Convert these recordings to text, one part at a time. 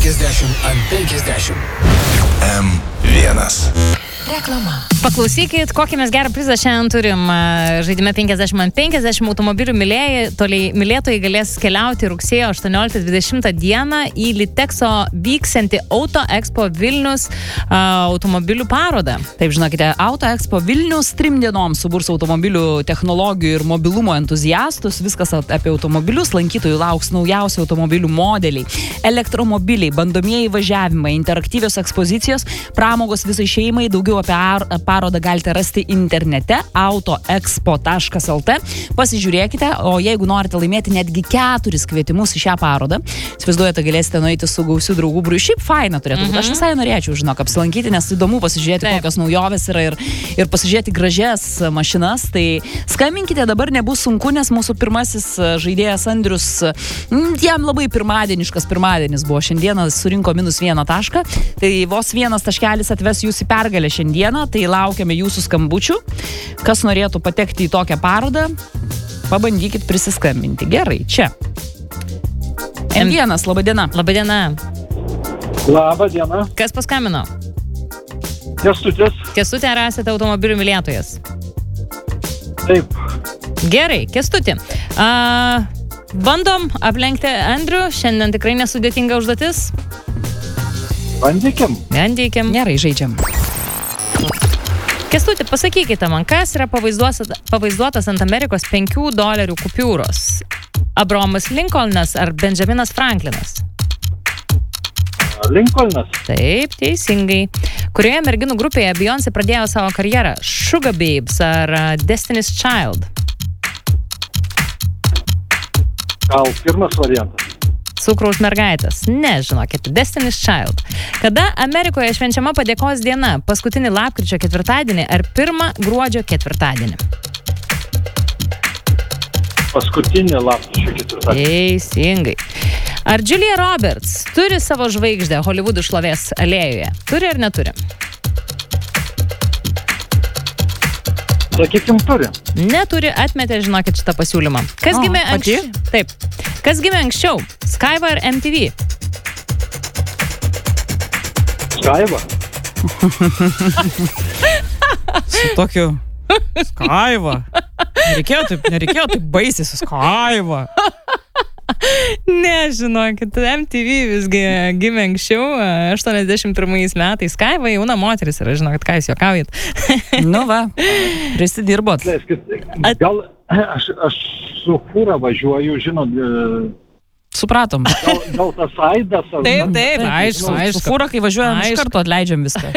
50 ant 50. M1. Reklama. Paklausykit, kokį mes gerą prizą šiandien turim. Žaidime 50 ant 50 automobilių mylėtojai galės keliauti rugsėjo 18-20 dieną į Litexo vyksiantį Auto Expo Vilnius automobilių parodą. Taip, žinokite, Auto Expo Vilnius 3 dienom suburs automobilių technologijų ir mobilumo entuziastus. Viskas apie automobilius, lankytojų lauks naujausi automobilių modeliai, elektromobiliai, bandomieji važiavimai, interaktyvios ekspozicijos, pramogos visai šeimai. Daugiau apie parodą galite rasti internete autoexpo.lt. Pasižiūrėkite, o jeigu norite laimėti netgi 4 kvietimus į šią parodą, įsivaizduojate, galėsite nueiti su gausiu draugų būriu. Šiaip faina turėtų būti. Aš visai norėčiau, apsilankyti, nes įdomu pasižiūrėti, kokios naujovės yra ir pasižiūrėti gražias mašinas. Tai skambinkite, dabar nebus sunku, nes mūsų pirmasis žaidėjas Andrius, jam labai pirmadienis buvo šiandieną, surinko -1 tašką. Tai vos 1 taškelis atves jūs į pergalę šiandieną, tai laukiame jūsų skambučių. Kas norėtų patekti į tokią parodą, pabandykit prisiskambinti. Gerai, čia. M1, laba diena. Labą dieną. Labą dieną. Kas paskambino? Kęstutis. Kęstutė, ar esate automobilių mylėtojas? Taip. Gerai, Kęstutė. Bandom aplenkti Andrių. Šiandien tikrai nesudėtinga užduotis. Bandykim. Gerai, žaidžiam. Kęstutė, pasakykite man, kas yra pavaizduotas ant Amerikos $5 kupiūros? Abrahamas Lincolnas ar Benjaminas Franklinas? Lincolnas. Taip, teisingai. Kurioje merginų grupėje Beyoncé pradėjo savo karjerą? Sugar Babes ar Destiny's Child? Gal pirmas variantas. Cukraus mergaitės. Ne, žinokit, Destiny's Child. Kada Amerikoje švenčiama padėkos diena? Paskutinį lapkričio 4 ar 1 gruodžio 4? Paskutinį lapkričio 4. Teisingai. Ar Julia Roberts turi savo žvaigždę Hollywoodų šlovės alėjoje? Turi ar neturi? Sakykim, turi. Neturi, atmetė, žinokit, šitą pasiūlymą. Kas gimė anksčiau? Taip. Kas gimė anksčiau? Skyva ar MTV? Skyva. Su tokiu Skyva. Nereikėjo taip baisiai su Skyva. Ne, žinokit, MTV visgi gimė anksčiau, 81 metais. Skyva jauna moteris yra, žinokit, ką jūs juokaujat. Nu va, prisidirbot. Gal aš su fūra važiuoju, žinot... Supratom. Gal tas aidas... Taip, aišku. Su fūra, kai važiuojam, iš karto atleidžiam viską.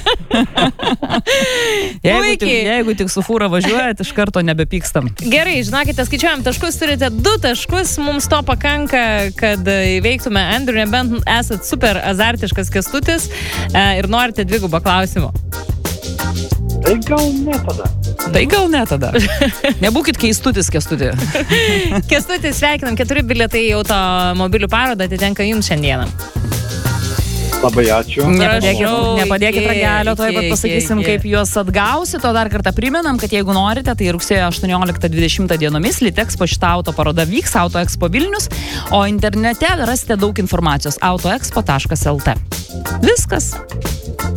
Jeigu tik su fūra važiuojat, iš karto nebepykstam. Gerai, žinokite, skaičiuojam taškus, turite 2 taškus, mums to pakanka, kad įveiktume Andrių, nebent esat super azartiškas Kęstutis ir norite 2 klausimų. Tai gal ne tada. Nebūkit keistutis, Kęstutė. Kęstutis, sveikinam, 4 bilietai į automobilių parodą atitenka jums šiandieną. Labai ačiū. Nepadėkit ragelio, tuoj pat pasakysim, kaip juos atgausit. O dar kartą primenam, kad jeigu norite, tai rugsėjo 18-20 dienomis Litexpo šita auto paroda vyks, Auto Expo Vilnius, o internete rasite daug informacijos autoexpo.lt. Viskas.